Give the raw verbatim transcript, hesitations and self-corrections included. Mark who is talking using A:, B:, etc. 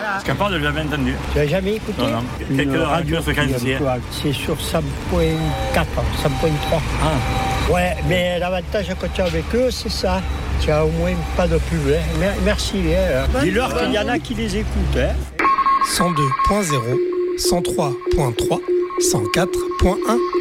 A: Je parle de jamais entendu.
B: Tu n'as jamais écouté?
A: Non, non. Quelques radio fréquenciées.
B: C'est sur cent point quatre, cent point trois.
A: Ah.
B: Ouais, mais l'avantage quand tu es avec eux, c'est ça. Tu as au moins pas de pub. Hein. Merci. Hein. Dis-leur qu'il y en a qui les écoutent. Hein.
C: cent deux point zéro, cent trois point trois, cent quatre point un.